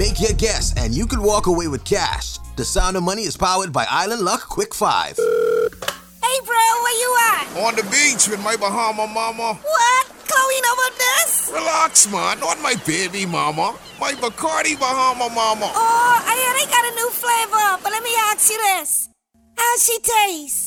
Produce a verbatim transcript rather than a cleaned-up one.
Make your guess, and you could walk away with cash. The Sound of Money is powered by Island Luck Quick Five. Hey, bro, where you at? On the beach with my Bahama mama. What? Chloe know about this? Relax, man. Not my baby mama. My Bacardi Bahama mama. Oh, I hear they got a new flavor, but let me ask you this. How she taste?